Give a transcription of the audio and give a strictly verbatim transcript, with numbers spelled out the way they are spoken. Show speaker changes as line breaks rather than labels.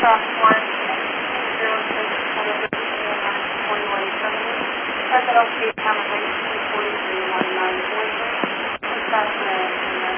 off one zero six twenty-one seventy. Second off Cape Town nineteen forty-three one nine four six.